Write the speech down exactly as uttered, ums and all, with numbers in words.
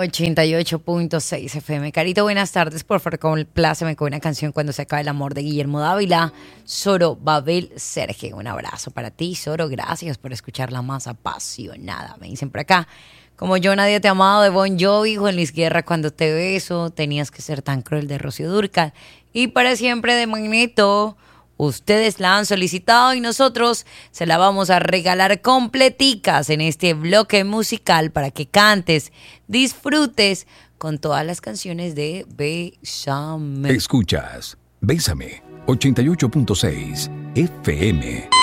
ochenta y ocho punto seis F M. Carito, buenas tardes. Por favor, compláceme con una canción Cuando se acabe el amor de Guillermo Dávila. Soro Babel Sergio. Un abrazo para ti, Soro. Gracias por escuchar la más apasionada. Me dicen por acá. Como yo nadie te ha amado de Bon Jovi, Juan Luis Guerra, Cuando te beso, Tenías que ser tan cruel de Rocío Dúrcal y Para siempre de Magneto. Ustedes la han solicitado y nosotros se la vamos a regalar completicas en este bloque musical para que cantes, disfrutes con todas las canciones de Bésame. Escuchas Bésame, ochenta y ocho punto seis F M.